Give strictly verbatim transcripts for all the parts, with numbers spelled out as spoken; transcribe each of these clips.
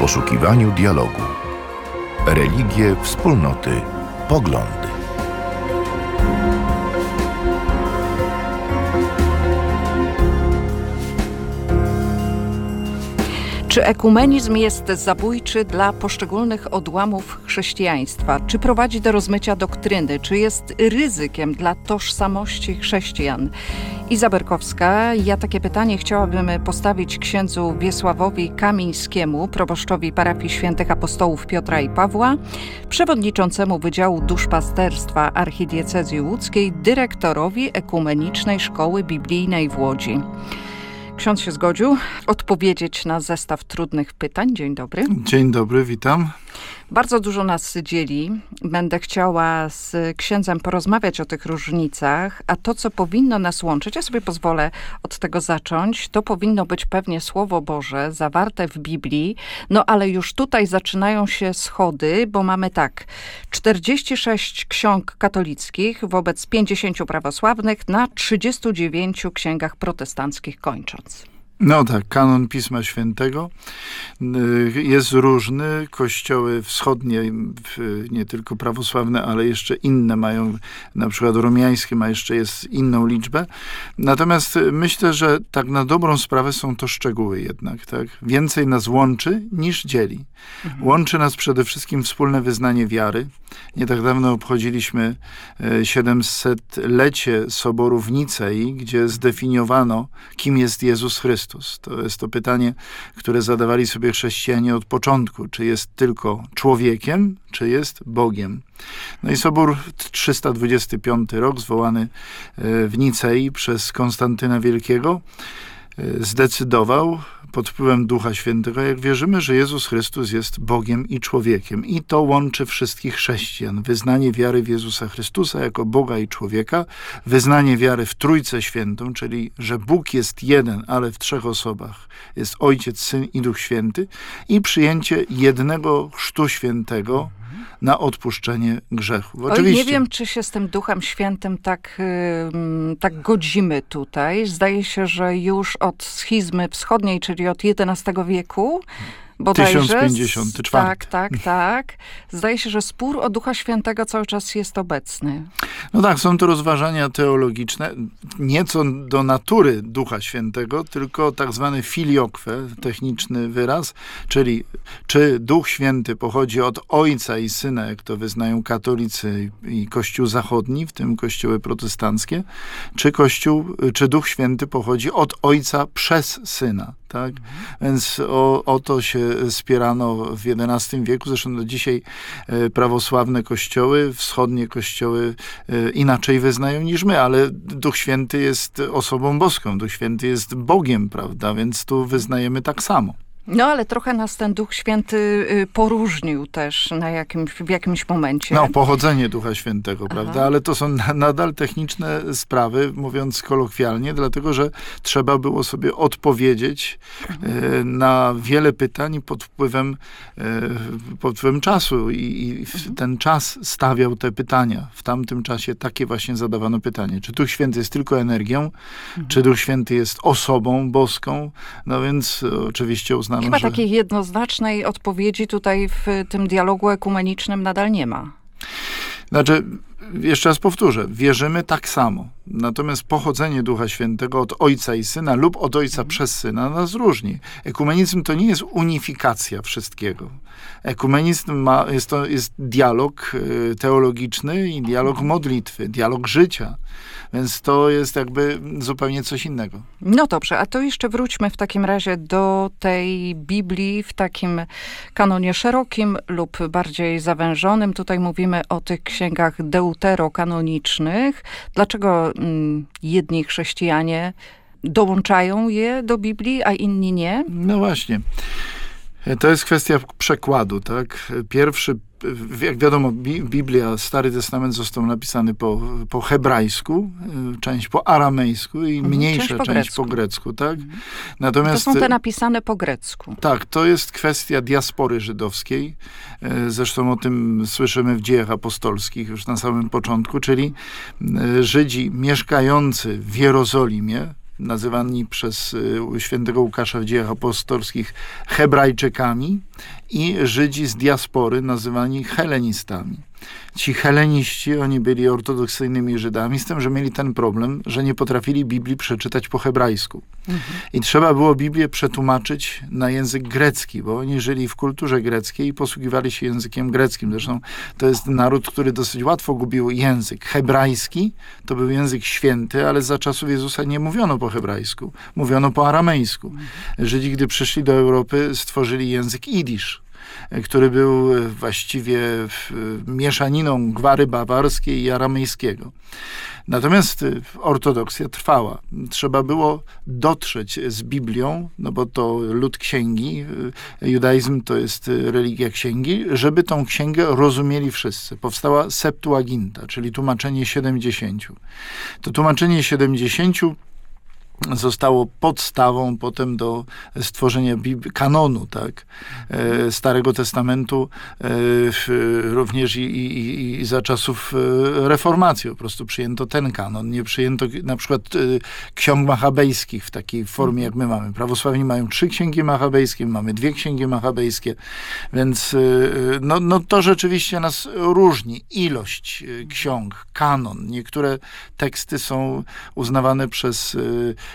poszukiwaniu dialogu. Religie, wspólnoty, poglądy. Czy ekumenizm jest zabójczy dla poszczególnych odłamów chrześcijaństwa? Czy prowadzi do rozmycia doktryny? Czy jest ryzykiem dla tożsamości chrześcijan? Iza Berkowska, ja takie pytanie chciałabym postawić księdzu Wiesławowi Kamińskiemu, proboszczowi parafii świętych apostołów Piotra i Pawła, przewodniczącemu Wydziału Duszpasterstwa Archidiecezji Łódzkiej, dyrektorowi Ekumenicznej Szkoły Biblijnej w Łodzi. Ksiądz się zgodził odpowiedzieć na zestaw trudnych pytań. Dzień dobry. Dzień dobry, witam. Bardzo dużo nas dzieli. Będę chciała z księdzem porozmawiać o tych różnicach, a to, co powinno nas łączyć, ja sobie pozwolę od tego zacząć, to powinno być pewnie Słowo Boże zawarte w Biblii, no ale już tutaj zaczynają się schody, bo mamy tak, czterdzieści sześć ksiąg katolickich wobec pięćdziesięciu prawosławnych na trzydziestu dziewięciu księgach protestanckich kończąc. No tak, kanon Pisma Świętego jest różny. Kościoły wschodnie, nie tylko prawosławne, ale jeszcze inne mają, na przykład romiańskie ma jeszcze jest inną liczbę. Natomiast myślę, że tak na dobrą sprawę są to szczegóły jednak. Tak? Więcej nas łączy niż dzieli. Mhm. Łączy nas przede wszystkim wspólne wyznanie wiary. Nie tak dawno obchodziliśmy siedemsetlecie Soboru w Nicei, gdzie zdefiniowano, kim jest Jezus Chrystus. To jest to pytanie, które zadawali sobie chrześcijanie od początku. Czy jest tylko człowiekiem, czy jest Bogiem? No i Sobór trzysta dwudziesty piąty rok, zwołany w Nicei przez Konstantyna Wielkiego, zdecydował pod wpływem Ducha Świętego, jak wierzymy, że Jezus Chrystus jest Bogiem i człowiekiem. I to łączy wszystkich chrześcijan. Wyznanie wiary w Jezusa Chrystusa jako Boga i człowieka, wyznanie wiary w Trójcę Świętą, czyli że Bóg jest jeden, ale w trzech osobach. Jest Ojciec, Syn i Duch Święty. I przyjęcie jednego chrztu świętego na odpuszczenie grzechów. Oczywiście. Oj, nie wiem, czy się z tym Duchem Świętym tak, yy, tak godzimy tutaj. Zdaje się, że już od schizmy wschodniej, czyli od jedenastego wieku, bodajże, tysiąc pięćdziesiąty czwarty. Tak, tak, tak. Zdaje się, że spór o Ducha Świętego cały czas jest obecny. No tak, są to rozważania teologiczne, nieco do natury Ducha Świętego, tylko tak zwany filioque, techniczny wyraz, czyli czy Duch Święty pochodzi od Ojca i Syna, jak to wyznają katolicy i Kościół zachodni, w tym kościoły protestanckie, czy Kościół, czy Duch Święty pochodzi od Ojca przez Syna. Tak? Mhm. Więc o, o to się spierano w jedenastym wieku. Zresztą do dzisiaj e, prawosławne kościoły, wschodnie kościoły e, inaczej wyznają niż my, ale Duch Święty jest osobą boską. Duch Święty jest Bogiem, prawda? Więc tu wyznajemy tak samo. No, ale trochę nas ten Duch Święty poróżnił też na jakimś, w jakimś momencie. No, pochodzenie Ducha Świętego, Aha. prawda? Ale to są na, nadal techniczne sprawy, mówiąc kolokwialnie, dlatego, że trzeba było sobie odpowiedzieć e, na wiele pytań pod wpływem, e, pod wpływem czasu i, i ten czas stawiał te pytania. W tamtym czasie takie właśnie zadawano pytanie. Czy Duch Święty jest tylko energią? Mhm. Czy Duch Święty jest osobą boską? No więc oczywiście uznano, Chyba że... takiej jednoznacznej odpowiedzi tutaj w tym dialogu ekumenicznym nadal nie ma. Znaczy, jeszcze raz powtórzę, wierzymy tak samo. Natomiast pochodzenie Ducha Świętego od Ojca i Syna lub od Ojca mhm. przez Syna nas różni. Ekumenizm to nie jest unifikacja wszystkiego. Ekumenizm ma, jest to jest dialog y, teologiczny i dialog modlitwy, dialog życia. Więc to jest jakby zupełnie coś innego. No dobrze, a to jeszcze wróćmy w takim razie do tej Biblii w takim kanonie szerokim lub bardziej zawężonym. Tutaj mówimy o tych księgach deuterokanonicznych. Dlaczego mm, jedni chrześcijanie dołączają je do Biblii, a inni nie? No właśnie. To jest kwestia przekładu, tak? Pierwszy, jak wiadomo, Biblia, Stary Testament został napisany po, po hebrajsku, część po aramejsku i mhm, mniejsza część po, część po grecku, tak? Mhm. Natomiast, to są te napisane po grecku. Tak, to jest kwestia diaspory żydowskiej. Zresztą o tym słyszymy w Dziejach Apostolskich już na samym początku, czyli Żydzi mieszkający w Jerozolimie, nazywani przez świętego Łukasza w Dziejach Apostolskich Hebrajczykami, i Żydzi z diaspory nazywani helenistami. Ci heleniści, oni byli ortodoksyjnymi Żydami, z tym, że mieli ten problem, że nie potrafili Biblii przeczytać po hebrajsku. Mhm. I trzeba było Biblię przetłumaczyć na język grecki, bo oni żyli w kulturze greckiej i posługiwali się językiem greckim. Zresztą to jest naród, który dosyć łatwo gubił język. Hebrajski to był język święty, ale za czasów Jezusa nie mówiono po hebrajsku. Mówiono po aramejsku. Mhm. Żydzi, gdy przyszli do Europy, stworzyli język idisz, który był właściwie mieszaniną gwary bawarskiej i aramejskiego. Natomiast ortodoksja trwała. Trzeba było dotrzeć z Biblią, no bo to lud księgi, judaizm to jest religia księgi, żeby tą księgę rozumieli wszyscy. Powstała Septuaginta, czyli tłumaczenie siedemdziesięciu. To tłumaczenie siedemdziesięciu zostało podstawą potem do stworzenia Bib- kanonu, tak, e, Starego Testamentu, e, również i, i, i za czasów e, reformacji po prostu przyjęto ten kanon. Nie przyjęto na przykład e, ksiąg machabejskich w takiej formie, jak my mamy. Prawosławni mają trzy księgi machabejskie, mamy dwie księgi machabejskie, więc e, no, no to rzeczywiście nas różni. Ilość e, ksiąg, kanon. Niektóre teksty są uznawane przez e,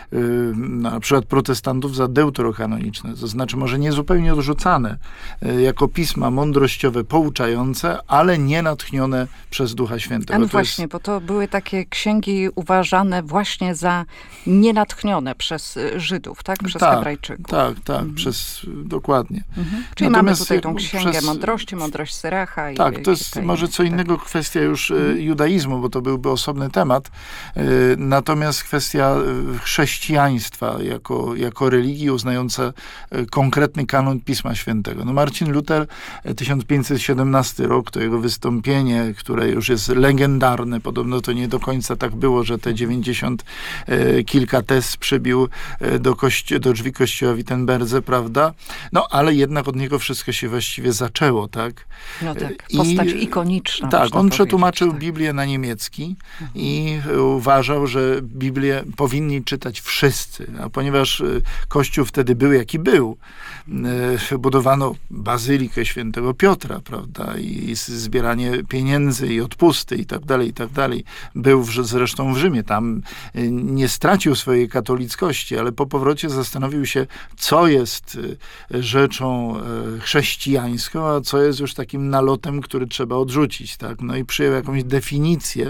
na przykład protestantów za deuterokanoniczne, to znaczy może nie zupełnie odrzucane jako pisma mądrościowe, pouczające, ale nie natchnione przez Ducha Świętego. A no to właśnie, jest... bo to były takie księgi uważane właśnie za nienatchnione przez Żydów, tak? Przez tak, Hebrajczyków. Tak, tak, mhm. przez, dokładnie. Mhm. Czyli Natomiast mamy tutaj tą księgę przez... mądrości, mądrość Syracha. Tak, i to jest może co innego, tak. Kwestia już mhm. judaizmu, bo to byłby osobny temat. Natomiast kwestia chrześcijaństwa jako, jako religii uznająca konkretny kanon Pisma Świętego. No Marcin Luter, tysiąc pięćset siedemnasty rok, to jego wystąpienie, które już jest legendarne, podobno to nie do końca tak było, że te dziewięćdziesiąt e, kilka tez przybił do, kości- do drzwi kościoła w Wittenberdze, prawda? No, ale jednak od niego wszystko się właściwie zaczęło, tak? No tak, postać I, ikoniczna. Tak, on przetłumaczył tak. Biblię na niemiecki mhm. i uważał, że Biblię powinni czytać wszyscy, a ponieważ Kościół wtedy był jaki był, budowano bazylikę świętego Piotra, prawda, i zbieranie pieniędzy i odpusty i tak dalej, i tak dalej. Był w, zresztą w Rzymie, tam nie stracił swojej katolickości, ale po powrocie zastanowił się, co jest rzeczą chrześcijańską, a co jest już takim nalotem, który trzeba odrzucić, tak, no i przyjął jakąś definicję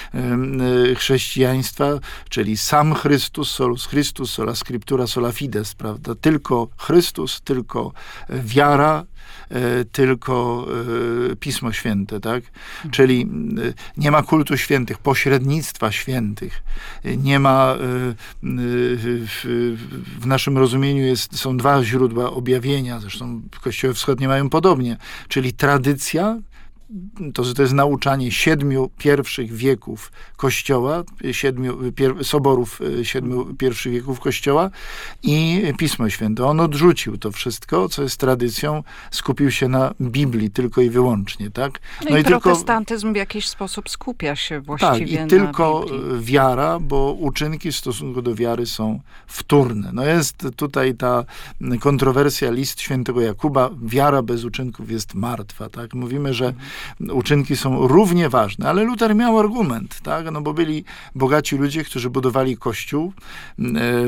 chrześcijaństwa, czyli sam Chrystus, solus Christus, sola scriptura, sola fides, prawda? Tylko Chrystus, tylko wiara, e, tylko e, Pismo Święte, tak? Mhm. Czyli e, nie ma kultu świętych, pośrednictwa świętych. E, nie ma, e, w, w naszym rozumieniu jest, są dwa źródła objawienia, zresztą kościoły wschodnie mają podobnie, czyli tradycja, To, to jest nauczanie siedmiu pierwszych wieków Kościoła, siedmiu pier, soborów siedmiu pierwszych wieków Kościoła i Pismo Święte. On odrzucił to wszystko, co jest tradycją, skupił się na Biblii tylko i wyłącznie, tak? No, no i, i protestantyzm tylko, w jakiś sposób skupia się właściwie tak, i na tylko Biblii. Wiara, bo uczynki w stosunku do wiary są wtórne. No jest tutaj ta kontrowersja, list świętego Jakuba, wiara bez uczynków jest martwa, tak? Mówimy, że uczynki są równie ważne, ale Luter miał argument, tak? No bo byli bogaci ludzie, którzy budowali kościół, e,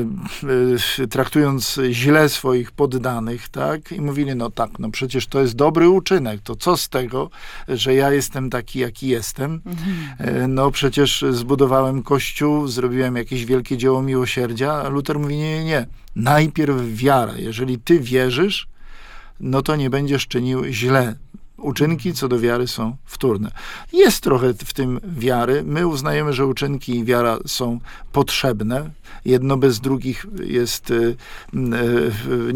e, traktując źle swoich poddanych, tak? I mówili, no tak, no przecież to jest dobry uczynek, to co z tego, że ja jestem taki, jaki jestem? E, no przecież zbudowałem kościół, zrobiłem jakieś wielkie dzieło miłosierdzia, a Luter mówi, nie, nie, nie. Najpierw wiara. Jeżeli ty wierzysz, no to nie będziesz czynił źle. Uczynki co do wiary są wtórne. Jest trochę w tym wiary. My uznajemy, że uczynki i wiara są potrzebne. Jedno bez drugich jest